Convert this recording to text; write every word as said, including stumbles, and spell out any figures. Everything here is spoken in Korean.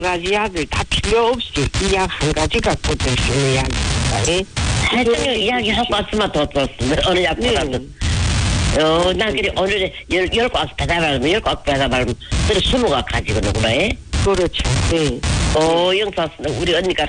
가지 약을 다 필요 없이 이 약 한 가지 갖고 드시는 약입니다. 하여튼 이야기하고 왔으면 더 좋습니다. 어느 약보다도. 네. 어, 난 그래 오늘 열, 열 꽉 배달하면 열 꽉 배달하면 그래 스무 가 가지고 누구나 해? 그렇죠. 네. 어, 영사 우리 언니가